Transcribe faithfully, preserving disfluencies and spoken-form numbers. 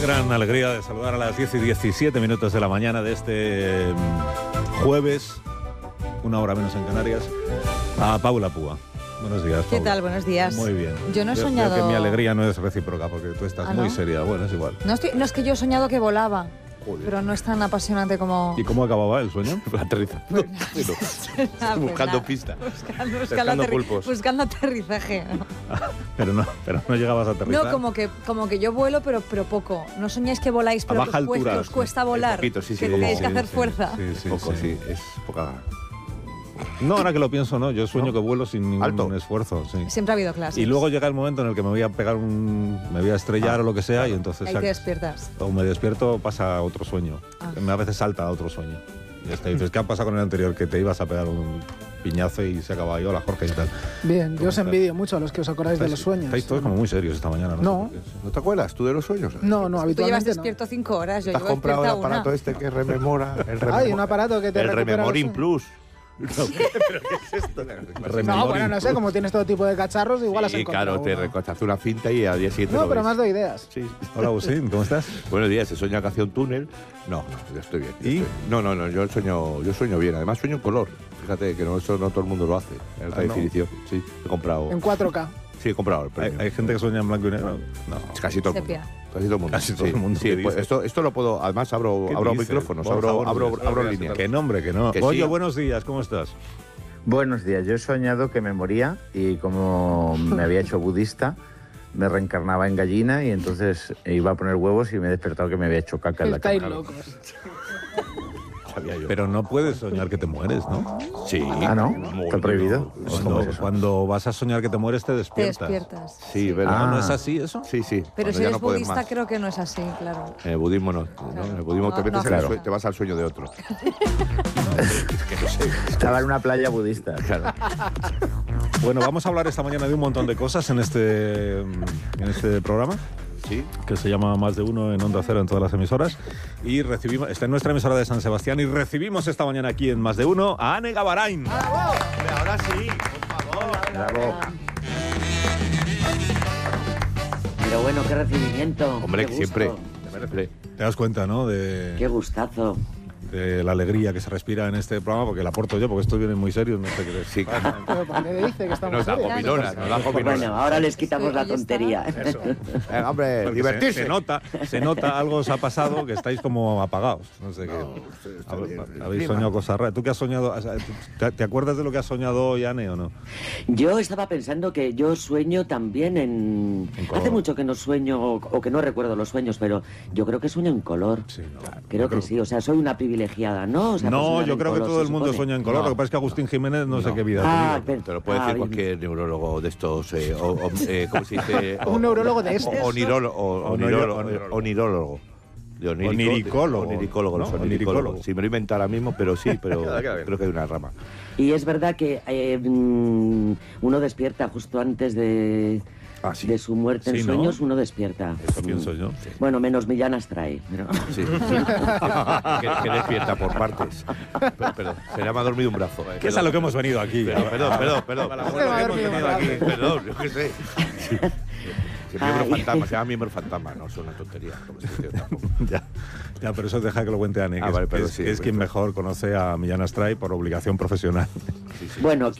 gran alegría de saludar a las diez y diecisiete minutos de la mañana de este jueves, una hora menos en Canarias, a Paula Púa. Buenos días, Paula. ¿Qué tal? Buenos días. Muy bien. Yo no he Veo- soñado... veo que mi alegría no es recíproca, porque tú estás ¿Ah, muy no? seria. Bueno, es igual. No, estoy, no es que yo he soñado que volaba, Joder. pero no es tan apasionante como... ¿Y cómo acababa el sueño? Aterrizando. Ah, pues Buscando nada. pista. Buscando, buscando, Pescando aterri- pulpos. buscando aterrizaje. ¿no? Pero no, pero no llegabas a aterrizar. No, como que, como que yo vuelo, pero, pero poco. No soñáis que voláis, A pero que baja os cuesta, altura, os cuesta sí. volar. Poquito, sí, sí, que como- tenéis que Sí, hacer sí, fuerza. Sí, sí, Poco, sí. sí. Es poca... No, ahora que lo pienso, no. Yo sueño ¿No? que vuelo sin ningún Alto. esfuerzo. Sí. Siempre ha habido clases. Y luego llega el momento en el que me voy a pegar un... me voy a estrellar Ah, o lo que sea, claro. y entonces... Ahí sac- te despiertas. O me despierto, pasa a otro sueño. Ah. A veces salta a otro sueño. Y hasta dices, ¿qué ha pasado con el anterior? Que te ibas a pegar un piñazo y se acaba ahí. Hola, Jorge, y tal. Bien, yo ¿Cómo os estás? envidio mucho a los que os acordáis de los sueños. Estáis todos como muy serios esta mañana, ¿no? No. ¿No te acuerdas tú de los sueños? No, no, Tú llevas habitualmente no. despierto cinco horas, yo ¿Te has llevo comprado el despierta aparato una. este que rememora? El rememora Hay un aparato que te El recupera Rememoring los Plus. No, bueno, no sé, como tienes todo tipo de cacharros, igual has Sí, encontrado claro, te uno. recortas una cinta y al día siguiente No, lo pero ves. más doy ideas. Sí. Hola, Agustín, ¿cómo estás? Buenos días, ¿se sueña que hace un túnel? No, no, yo estoy bien. yo ¿Y? estoy- No, no, no, yo sueño, yo sueño bien. Además sueño en color. Fíjate que no, eso no todo el mundo lo hace. En alta Ah, ¿no? definición. Sí, he comprado. En cuatro K. Sí, he comprado el ¿Hay, premio. hay gente que sueña en blanco y negro? No. Casi todo el mundo. Sepia. Casi todo el mundo. Casi todo Sí, el mundo, Sí, ¿qué pues dices? esto, esto lo puedo. Además, abro, ¿Qué abro dices? micrófonos, Por abro, favor, abro, no abro digas. líneas. Que nombre, que no. Que Oye, sí. buenos días, ¿cómo estás? Buenos días, yo he soñado que me moría y como me había hecho budista, me reencarnaba en gallina y entonces iba a poner huevos y me he despertado que me había hecho caca en la Estáis cama. locos. Sabía yo. Pero no puedes soñar que te mueres, ¿no? Sí. Ah, ¿no? ¿Está prohibido? ¿Cómo Cuando, es eso? cuando vas a soñar que te mueres, te Te despiertas. despiertas. Sí, ¿No, ¿verdad? ¿No Ah. es así eso? Sí, sí. Pero cuando si ya eres no puedes budista, más. creo que no es así, claro. En el budismo no. ¿no? Claro. En el budismo te No, metes no en el hace sue- eso. te vas al sueño de otro. que no sé. Estaba en una playa budista. Claro. Bueno, vamos a hablar esta mañana de un montón de cosas en este, en este programa, Sí. que se llama Más de Uno en Onda Cero en todas las emisoras. Y recibimos, está en nuestra emisora de San Sebastián, y recibimos esta mañana aquí en Más de Uno a Ane Gavarain. Ahora sí, por favor. Bravo. Pero bueno, qué recibimiento. Hombre, qué que siempre. gusto, siempre. Te das cuenta, ¿no? De, Qué gustazo. de la alegría que se respira en este programa, porque la aporto yo, porque estos vienen muy serios, no sé qué les... Sí, claro. Pero ¿para qué dice que estamos Nos da serios? gominolas, nos da gominolas. Bueno, ahora les quitamos Sí, la ahí está. tontería. Eso. Venga, hombre, Porque divertirse. Se, se nota, se nota, algo os ha pasado, que estáis como apagados. No sé qué. está Habe- bien, Habéis clima. soñado cosas raras. ¿Tú qué has soñado? O sea, ¿Te, te acuerdas de lo que has soñado hoy, Ane, o no? Yo estaba pensando que yo sueño también en... En color. Hace mucho que no sueño o, o que no recuerdo los sueños, pero yo creo que sueño en color. Sí, no. Creo Yo que sí, o sea, soy una privilegiada, ¿no? O sea, por No, soñar yo en creo que color, todo se el mundo supone. sueña en color. No. Lo que pasa es que Agustín Jiménez no, sé No. qué vida Ah, ha tenido. pero- Te lo puede ah, decir bien. cualquier neurólogo de estos. Eh, o, o- eh, ¿Cómo se dice? Un neurólogo de estos. O, onirólogo. o- Onirólogo. onirólogo. Onirólogo. De onírico- Oniricólogo. Oniricólogo, ¿No? los Oniricólogo. oniricólogos. Sí, me lo he inventado ahora mismo, pero sí, pero creo que hay una rama. Y es verdad que eh, mm, uno despierta justo antes de, Ah, sí. de su muerte en Sí, ¿no? sueños, uno despierta. Eso pienso yo. Bueno, menos Millán Astray. Pero... Sí. que, que despierta por partes. Pero, pero, se le ha dormido un brazo. eh. Que es a lo que hemos venido aquí. Perdón, perdón, perdón. perdón. A lo que Se va a hemos dormir venido un aquí. Perdón, yo qué sé. Sí. Sí, miembro Ay. fantasma, se llama miembro fantasma, no es una tontería. Como se dice, tampoco. Ya, ya, pero eso deja que lo cuente Ane, que Ah, es- vale, que pero es, sí, que es pero- quien mejor conoce a Millán Astray por obligación profesional. Sí, sí. Bueno,